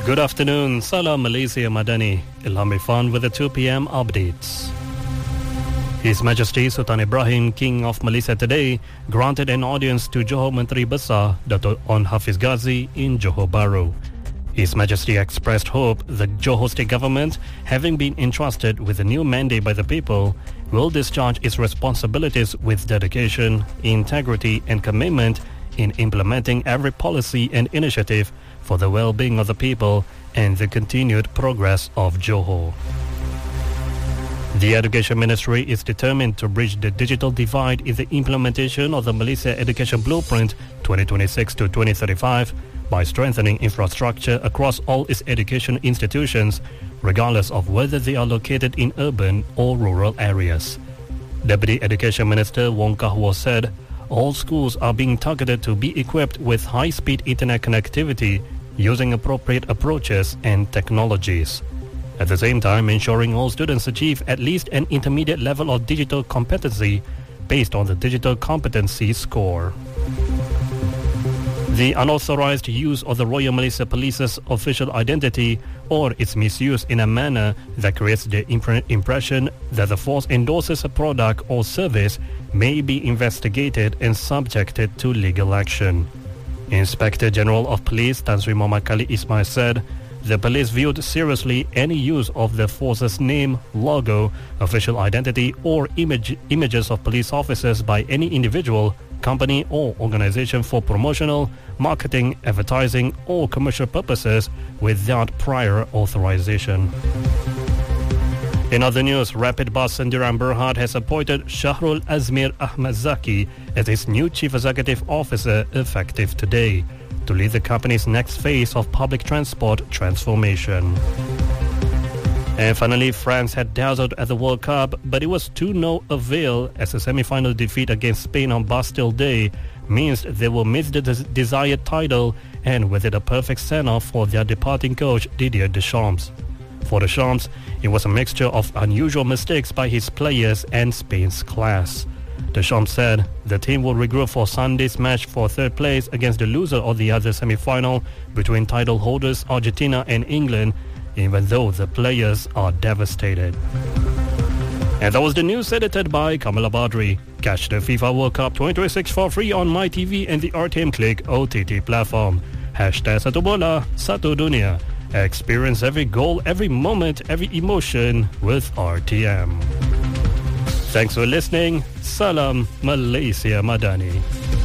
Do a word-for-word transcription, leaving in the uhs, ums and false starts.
Good afternoon, Salam Malaysia Madani. Ilham Irfan with the two p.m. updates. His Majesty Sultan Ibrahim, King of Malaysia today, granted an audience to Johor Menteri Besar Dato' On Hafiz Ghazi in Johor Bahru. His Majesty expressed hope the Johor State Government, having been entrusted with a new mandate by the people, will discharge its responsibilities with dedication, integrity and commitment in implementing every policy and initiative for the well-being of the people and the continued progress of Johor. The Education Ministry is determined to bridge the digital divide in the implementation of the Malaysia Education Blueprint twenty twenty-six to twenty thirty-five by strengthening infrastructure across all its education institutions, regardless of whether they are located in urban or rural areas. Deputy Education Minister Wong Kah-Wah said, all schools are being targeted to be equipped with high-speed internet connectivity using appropriate approaches and technologies. At the same time, ensuring all students achieve at least an intermediate level of digital competency based on the Digital Competency Score. The unauthorized use of the Royal Malaysia Police's official identity or its misuse in a manner that creates the impre- impression that the force endorses a product or service may be investigated and subjected to legal action. Inspector General of Police Tan Sri Muhammad Khalid Ismail said, the police viewed seriously any use of the force's name, logo, official identity or image, images of police officers by any individual, company or organization for promotional, marketing, advertising or commercial purposes without prior authorization. In other news, Rapid Bus Sendirian Berhad has appointed Shahrul Azmir Ahmad Zaki as its new Chief Executive Officer effective today, to lead the company's next phase of public transport transformation. And finally, France had dazzled at the World Cup, but it was to no avail as a semi-final defeat against Spain on Bastille Day means they will miss the des- desired title and with it a perfect send-off for their departing coach Didier Deschamps. For Deschamps, it was a mixture of unusual mistakes by his players and Spain's class. Deschamps said the team will regroup for Sunday's match for third place against the loser of the other semi-final between title holders Argentina and England, even though the players are devastated. And that was the news edited by Kamala Badri. Catch the FIFA World Cup twenty twenty-six for free on MyTV and the R T M Click O T T platform. Hashtag Satu Bola, Satu Dunia. Experience every goal, every moment, every emotion with R T M. Thanks for listening. Salam Malaysia Madani.